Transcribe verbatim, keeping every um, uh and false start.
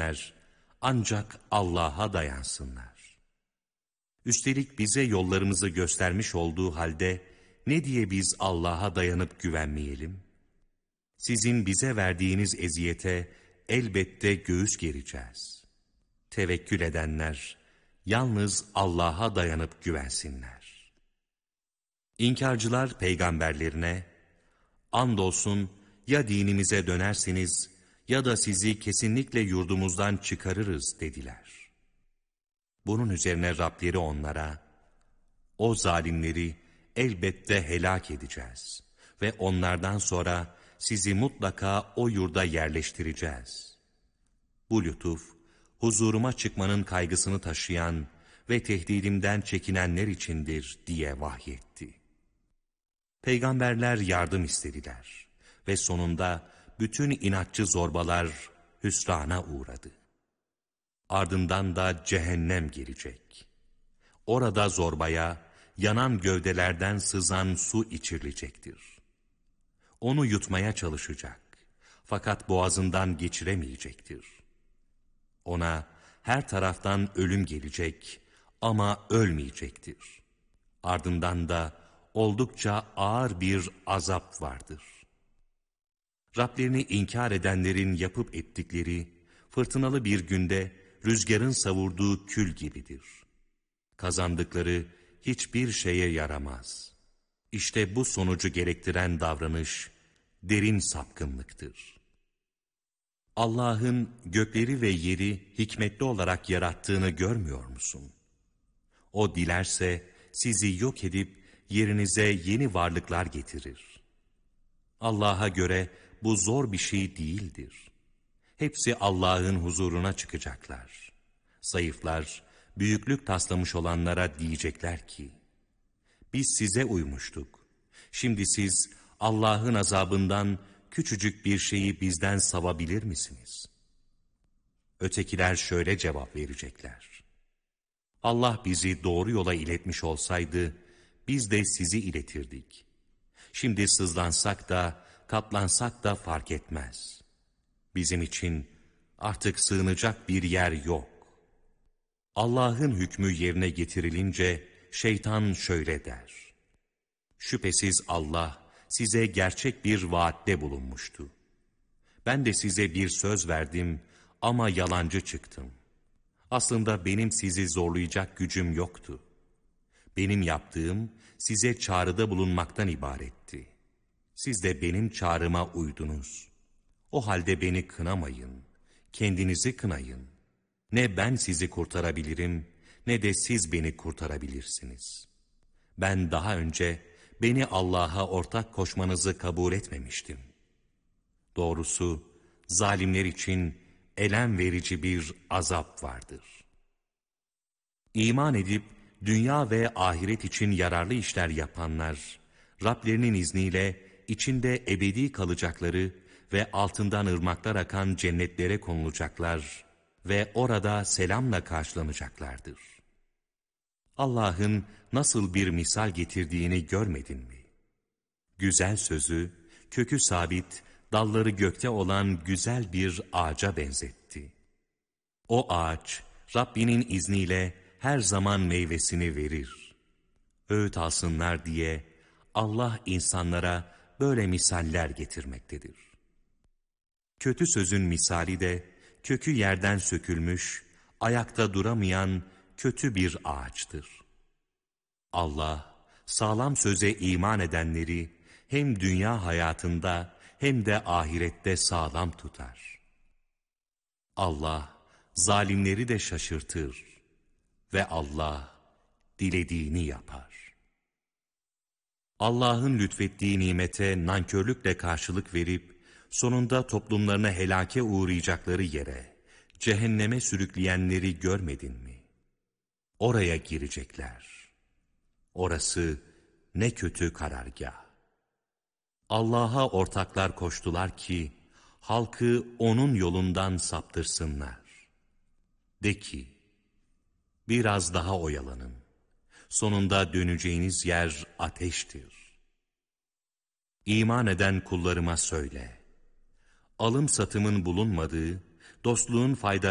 edenler ancak Allah'a dayansınlar. Üstelik bize yollarımızı göstermiş olduğu halde ne diye biz Allah'a dayanıp güvenmeyelim? Sizin bize verdiğiniz eziyete elbette göğüs gereceğiz. Tevekkül edenler yalnız Allah'a dayanıp güvensinler. İnkarcılar peygamberlerine, andolsun ya dinimize dönersiniz ya da sizi kesinlikle yurdumuzdan çıkarırız dediler. Bunun üzerine Rableri onlara, o zalimleri elbette helak edeceğiz ve onlardan sonra sizi mutlaka o yurda yerleştireceğiz. Bu lütuf, huzuruma çıkmanın kaygısını taşıyan ve tehdidimden çekinenler içindir diye vahyetti. Peygamberler yardım istediler ve sonunda bütün inatçı zorbalar hüsrana uğradı. Ardından da cehennem gelecek. Orada zorbaya yanan gövdelerden sızan su içirilecektir. Onu yutmaya çalışacak fakat boğazından geçiremeyecektir. Ona her taraftan ölüm gelecek ama ölmeyecektir. Ardından da oldukça ağır bir azap vardır. Rablerini inkar edenlerin yapıp ettikleri fırtınalı bir günde rüzgarın savurduğu kül gibidir. Kazandıkları hiçbir şeye yaramaz. İşte bu sonucu gerektiren davranış derin sapkınlıktır. Allah'ın gökleri ve yeri hikmetli olarak yarattığını görmüyor musun? O dilerse sizi yok edip yerinize yeni varlıklar getirir. Allah'a göre bu zor bir şey değildir. Hepsi Allah'ın huzuruna çıkacaklar. Zayıflar, büyüklük taslamış olanlara diyecekler ki, biz size uymuştuk. Şimdi siz Allah'ın azabından küçücük bir şeyi bizden savabilir misiniz? Ötekiler şöyle cevap verecekler. Allah bizi doğru yola iletmiş olsaydı, biz de sizi iletirdik. Şimdi sızlansak da, katlansak da fark etmez. Bizim için artık sığınacak bir yer yok. Allah'ın hükmü yerine getirilince şeytan şöyle der. Şüphesiz Allah size gerçek bir vaatte bulunmuştu. Ben de size bir söz verdim ama yalancı çıktım. Aslında benim sizi zorlayacak gücüm yoktu. Benim yaptığım size çağrıda bulunmaktan ibaretti. Siz de benim çağrıma uydunuz. O halde beni kınamayın, kendinizi kınayın. Ne ben sizi kurtarabilirim, ne de siz beni kurtarabilirsiniz. Ben daha önce beni Allah'a ortak koşmanızı kabul etmemiştim. Doğrusu zalimler için elem verici bir azap vardır. İman edip dünya ve ahiret için yararlı işler yapanlar, Rablerinin izniyle içinde ebedi kalacakları ve altından ırmaklar akan cennetlere konulacaklar ve orada selamla karşılanacaklardır. Allah'ın nasıl bir misal getirdiğini görmedin mi? Güzel sözü, kökü sabit, dalları gökte olan güzel bir ağaca benzetti. O ağaç, Rabbinin izniyle her zaman meyvesini verir. Öğüt alsınlar diye Allah insanlara böyle misaller getirmektedir. Kötü sözün misali de kökü yerden sökülmüş, ayakta duramayan kötü bir ağaçtır. Allah, sağlam söze iman edenleri hem dünya hayatında hem de ahirette sağlam tutar. Allah, zalimleri de şaşırtır ve Allah, dilediğini yapar. Allah'ın lütfettiği nimete nankörlükle karşılık verip, sonunda toplumlarına helake uğrayacakları yere, cehenneme sürükleyenleri görmedin mi? Oraya girecekler. Orası ne kötü karargah. Allah'a ortaklar koştular ki, halkı onun yolundan saptırsınlar. De ki, biraz daha oyalanın. Sonunda döneceğiniz yer ateştir. İman eden kullarıma söyle, alım satımın bulunmadığı, dostluğun fayda